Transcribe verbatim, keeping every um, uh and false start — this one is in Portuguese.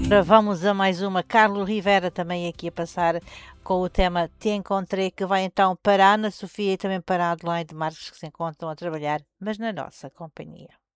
Ora, vamos a mais uma. Carlos Rivera também aqui a passar com o tema Te Encontrei, que vai então para a Ana Sofia e também para a Adelaide Marques, que se encontram a trabalhar, mas na nossa companhia.